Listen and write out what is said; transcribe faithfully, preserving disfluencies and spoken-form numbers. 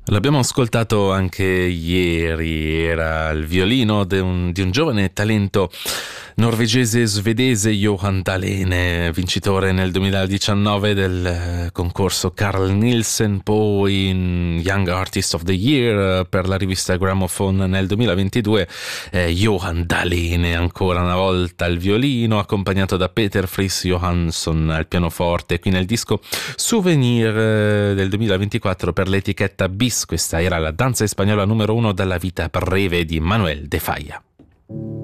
L'abbiamo ascoltato anche ieri, era il violino di un, di un giovane talento norvegese-svedese, Johan Dahlene, vincitore nel duemiladiciannove del concorso Carl Nielsen, poi in Young Artist of the Year per la rivista Gramophone nel duemilaventidue. eh, Johan Dahlene ancora una volta al violino, accompagnato da Peter Friis Johansson al pianoforte, qui nel disco Souvenir eh, del duemilaventiquattro per l'etichetta Bis. Questa era la danza spagnola numero uno dalla vita breve di Manuel de Falla.